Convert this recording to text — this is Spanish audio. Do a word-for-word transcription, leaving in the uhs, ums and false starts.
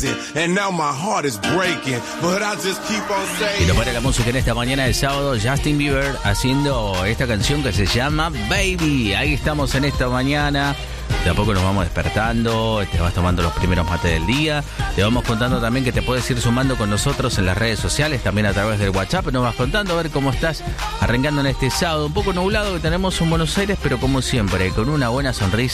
And now my heart is breaking, but I just keep on saying. Y lo para la música en esta mañana de sábado, Justin Bieber haciendo esta canción que se llama Baby. Ahí estamos en esta mañana. De a poco nos vamos despertando, te vas tomando los primeros mates del día. Te vamos contando también que te puedes ir sumando con nosotros en las redes sociales, también a través del WhatsApp. Nos vas contando a ver cómo estás arrancando en este sábado un poco nublado que tenemos en Buenos Aires, pero como siempre, con una buena sonrisa.